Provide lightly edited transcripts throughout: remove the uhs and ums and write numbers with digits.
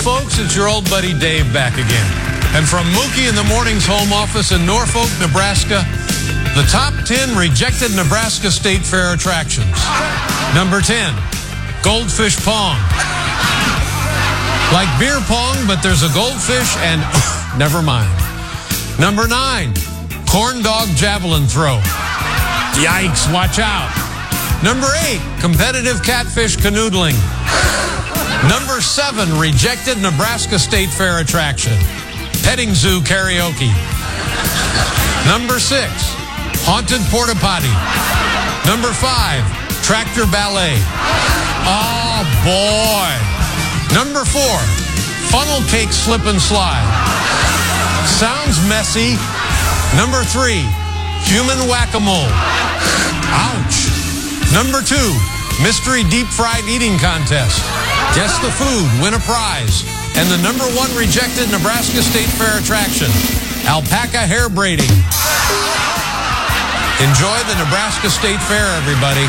folks. It's your old buddy Dave back again. And from Mookie in the Morning's home office in Norfolk, Nebraska, the top 10 rejected Nebraska State Fair attractions. Number 10, Goldfish Pong. Like beer pong, but there's a goldfish and never mind. Number 9, Corn Dog Javelin Throw. Yikes, watch out. Number 8, competitive catfish canoodling. Number 7, rejected Nebraska State Fair attraction, petting zoo karaoke. Number 6, haunted porta potty. Number 5, tractor ballet. Oh boy. Number 4, funnel cake slip and slide. Sounds messy. Number 3, human whack-a-mole. Ouch. Number 2, mystery deep fried eating contest. Guess the food, win a prize. And the number 1 rejected Nebraska State Fair attraction, alpaca hair braiding. Enjoy the Nebraska State Fair, everybody.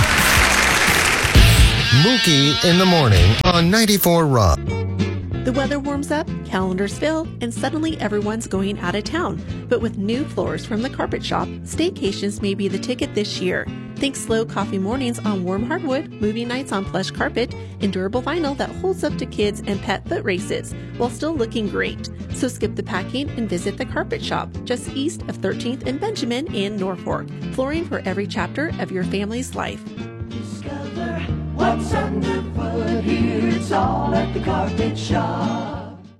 Mookie in the Morning on 94 Rock. The weather warms up, calendars fill, and suddenly everyone's going out of town. But with new floors from the Carpet Shop, staycations may be the ticket this year. Think slow coffee mornings on warm hardwood, movie nights on plush carpet, and durable vinyl that holds up to kids and pet foot races, while still looking great. So skip the packing and visit the Carpet Shop, just east of 13th and Benjamin in Norfolk. Flooring for every chapter of your family's life. Discover what's underfoot here. It's all at the Carpet Shop.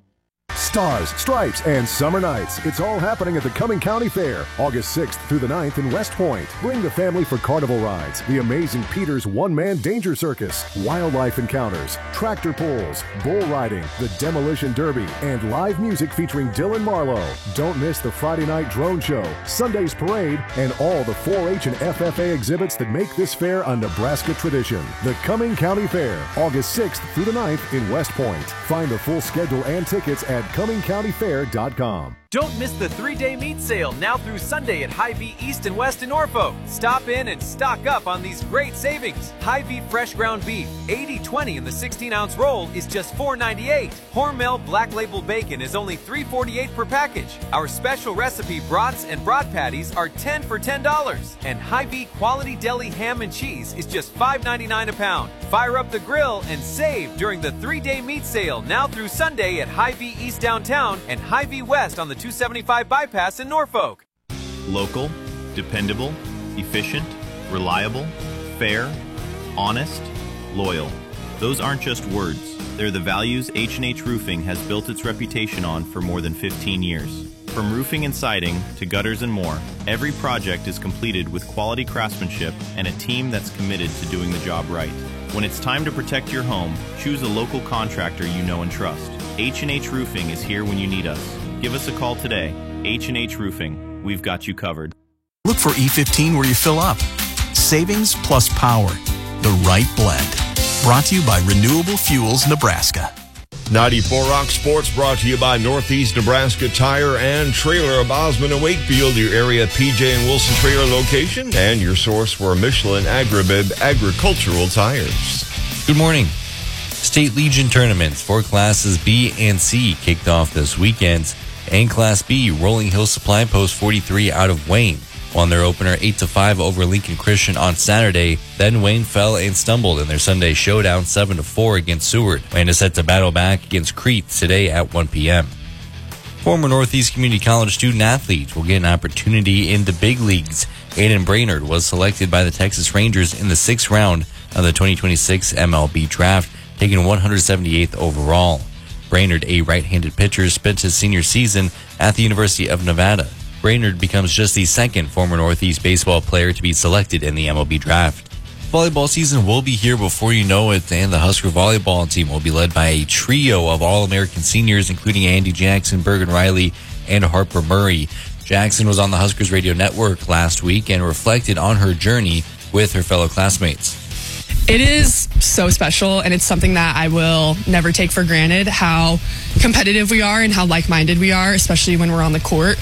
Stars, Stripes, and Summer Nights. It's all happening at the Cumming County Fair, August 6th through the 9th in West Point. Bring the family for carnival rides, the amazing Peter's One-Man Danger Circus, wildlife encounters, tractor pulls, bull riding, the Demolition Derby, and live music featuring Dylan Marlowe. Don't miss the Friday night drone show, Sunday's parade, and all the 4-H and FFA exhibits that make this fair a Nebraska tradition. The Cumming County Fair, August 6th through the 9th in West Point. Find the full schedule and tickets at CummingCountyFair.com. Don't miss the 3-day meat sale now through Sunday at Hy-Vee East and West in Norfolk. Stop in and stock up on these great savings. Hy-Vee fresh ground beef, 80/20 in the 16-ounce roll is just $4.98. Hormel Black Label bacon is only $3.48 per package. Our special recipe brats and brat patties are 10 for $10. And Hy-Vee Quality Deli ham and cheese is just $5.99 a pound. Fire up the grill and save during the 3-day meat sale now through Sunday at Hy-Vee East downtown and Hy-Vee West on the 275 bypass in Norfolk. Local, dependable, efficient, reliable, fair, honest, loyal. Those aren't just words. They're the values H&H Roofing has built its reputation on for more than 15 years. From roofing and siding to gutters and more, every project is completed with quality craftsmanship and a team that's committed to doing the job right. When it's time to protect your home, choose a local contractor you know and trust. H&H Roofing is here when you need us. Give us a call today. H&H Roofing. We've got you covered. Look for E15 where you fill up. Savings plus power. The right blend. Brought to you by Renewable Fuels Nebraska. 94 Rock Sports brought to you by Northeast Nebraska Tire and Trailer of Osmond and Wakefield, your area PJ and Wilson trailer location, and your source for Michelin Agribib agricultural tires. Good morning. State Legion tournaments for Classes B and C kicked off this weekend. And Class B, Rolling Hill Supply Post 43 out of Wayne won their opener 8-5 over Lincoln Christian on Saturday. Then Wayne fell and stumbled in their Sunday showdown 7-4 against Seward. Wayne is set to battle back against Crete today at 1 p.m. Former Northeast Community College student athletes will get an opportunity in the big leagues. Aiden Brainerd was selected by the Texas Rangers in the 6th round of the 2026 MLB draft, taken 178th overall. Brainerd, a right-handed pitcher, spent his senior season at the University of Nevada. Brainerd becomes just the second former Northeast baseball player to be selected in the MLB draft. Volleyball season will be here before you know it, and the Husker volleyball team will be led by a trio of All-American seniors, including Andy Jackson, Bergen Riley, and Harper Murray. Jackson was on the Huskers radio network last week and reflected on her journey with her fellow classmates. It is so special, and it's something that I will never take for granted, how competitive we are and how like-minded we are, especially when we're on the court.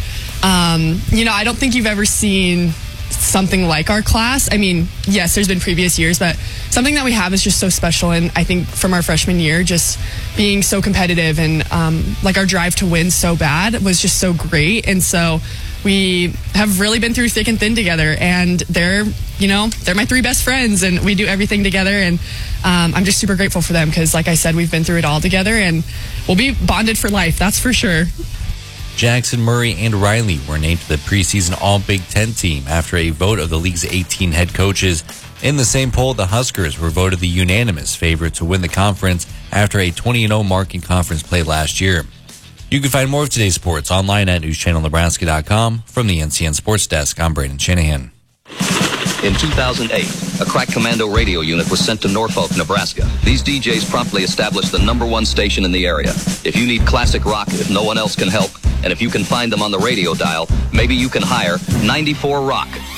I don't think you've ever seen something like our class. I mean, yes, there's been previous years, but something that we have is just so special. And I think from our freshman year, just being so competitive and like our drive to win so bad was just so great. And so we have really been through thick and thin together, and they're my 3 best friends, and we do everything together. And I'm just super grateful for them because, like I said, we've been through it all together, and we'll be bonded for life. That's for sure. Jackson, Murray, and Riley were named to the preseason All-Big Ten team after a vote of the league's 18 head coaches. In the same poll, the Huskers were voted the unanimous favorite to win the conference after a 20-0 mark in conference play last year. You can find more of today's sports online at newschannelnebraska.com. From the NCN Sports Desk, I'm Braden Shanahan. In 2008, a crack commando radio unit was sent to Norfolk, Nebraska. These DJs promptly established the #1 station in the area. If you need classic rock, if no one else can help, and if you can find them on the radio dial, maybe you can hire 94 Rock.